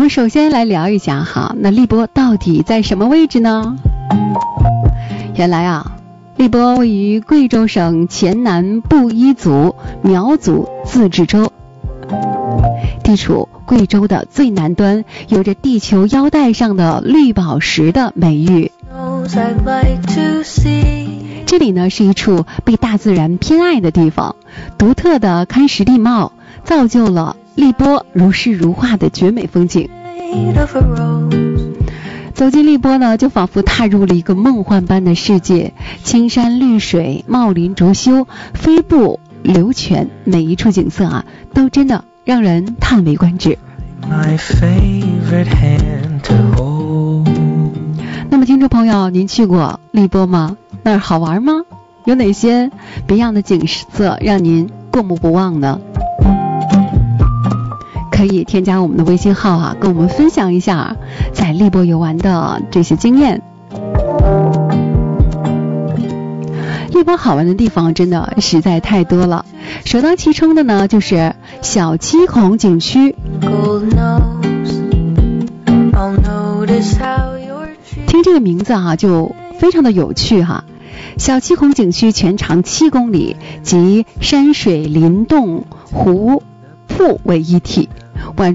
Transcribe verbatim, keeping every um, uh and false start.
们首先来聊一下哈，那荔波到底在什么位置呢？原来啊，荔波位于贵州省黔南布依族苗族自治州，地处贵州的最南端，有着地球腰带上的绿宝石的美誉。这里呢是一处被大自然偏爱的地方，独特的喀什地貌造就了荔波如诗如画的绝美风景。走进荔波呢，就仿佛踏入了一个梦幻般的世界，青山绿水，茂林竹修，飞瀑流泉，每一处景色啊都真的让人叹为观止。那么听众朋友，您去过荔波吗？那儿好玩吗？有哪些别样的景色让您过目不忘呢？可以添加我们的微信号啊，跟我们分享一下在荔波游玩的这些经验。荔波好玩的地方真的实在太多了，首当其冲的呢就是小七孔景区。听这个名字啊就非常的有趣哈。小七孔景区全长七公里，集山水林洞湖瀑为一体，宛